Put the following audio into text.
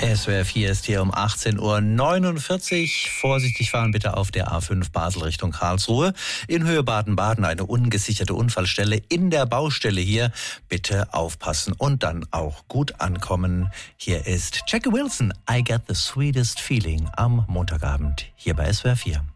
SWR 4 ist hier um 18:49 Uhr. Vorsichtig fahren bitte auf der A5 Basel Richtung Karlsruhe. In Höhe Baden-Baden eine ungesicherte Unfallstelle in der Baustelle hier. Bitte aufpassen und dann auch gut ankommen. Hier ist Jackie Wilson, I Get the Sweetest Feeling am Montagabend hier bei SWR 4.